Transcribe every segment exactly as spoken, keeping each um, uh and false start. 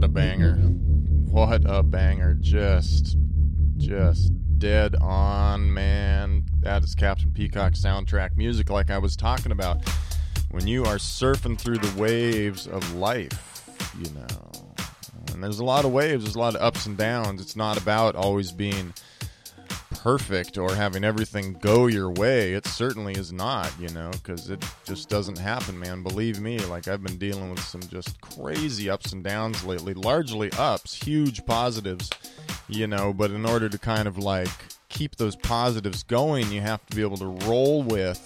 a banger. What a banger. Just, just dead on, man. That is Captain Peacock soundtrack music like I was talking about. When you are surfing through the waves of life, you know. And there's a lot of waves, there's a lot of ups and downs. It's not about always being perfect or having everything go your way. It certainly is not, you know, because it just doesn't happen, man. Believe me, like I've been dealing with some just crazy ups and downs lately. Largely ups, huge positives, you know, but in order to kind of like keep those positives going, you have to be able to roll with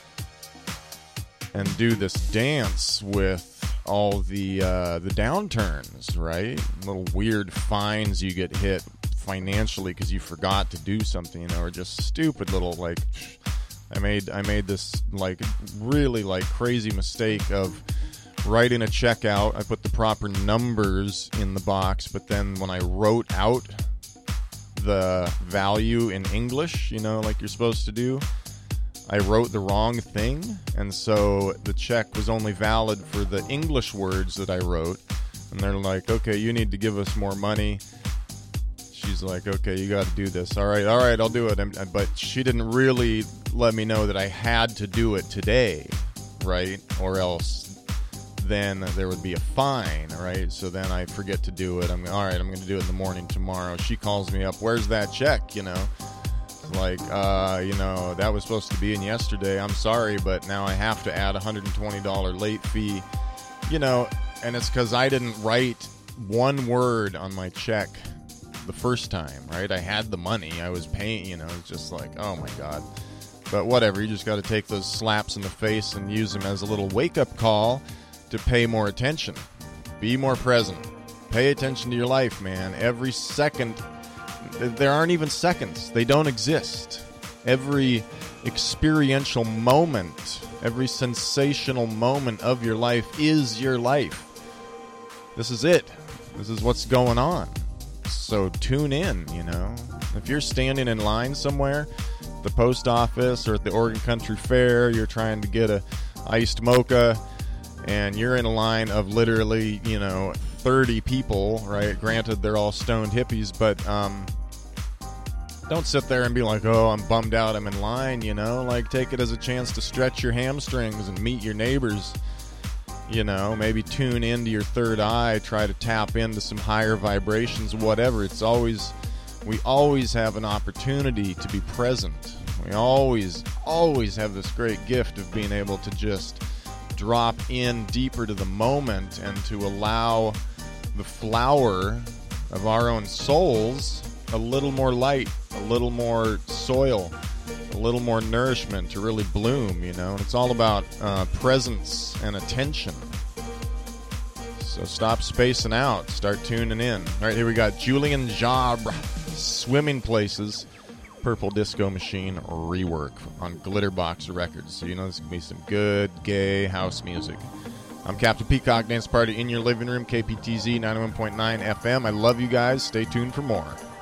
and do this dance with all the uh, the downturns, right? Little weird fines you get hit financially because you forgot to do something, you know, or just stupid little like. I made I made this like really like crazy mistake of writing a check out. I put the proper numbers in the box, but then when I wrote out the value in English, you know, like you're supposed to do, I wrote the wrong thing, and so the check was only valid for the English words that I wrote. And they're like, okay, you need to give us more money. She's like, okay, you got to do this. All right, all right, I'll do it. And, but she didn't really let me know that I had to do it today, right? Or else then there would be a fine, right? So then I forget to do it. I'm all right, I'm going to do it in the morning tomorrow. She calls me up, where's that check, you know? Like, uh, you know, that was supposed to be in yesterday. I'm sorry, but now I have to add a one hundred twenty dollars late fee. You know, and it's because I didn't write one word on my check the first time, right? I had the money. I was paying, you know, it's just like, oh my God. But whatever, you just got to take those slaps in the face and use them as a little wake-up call to pay more attention. Be more present. Pay attention to your life, man. Every second... There aren't even seconds. They don't exist. Every experiential moment, every sensational moment of your life is your life. This is it. This is what's going on. So tune in, you know. If you're standing in line somewhere, the post office or at the Oregon Country Fair, you're trying to get a iced mocha, and you're in a line of literally, you know, thirty people, right? Granted, they're all stoned hippies, but um, don't sit there and be like, oh, I'm bummed out, I'm in line, you know? Like, take it as a chance to stretch your hamstrings and meet your neighbors, you know? Maybe tune into your third eye, try to tap into some higher vibrations, whatever. It's always, we always have an opportunity to be present. We always, always have this great gift of being able to just drop in deeper to the moment and to allow the flower of our own souls a little more light, a little more soil, a little more nourishment to really bloom, you know. And it's all about uh, presence and attention. So stop spacing out. Start tuning in. All right, here we got Julian Jabre, Swimming Places, Purple Disco Machine rework on Glitterbox Records. So you know this can be some good gay house music. I'm Captain Peacock, Dance Party in your living room, K P T Z ninety-one point nine F M. I love you guys. Stay tuned for more.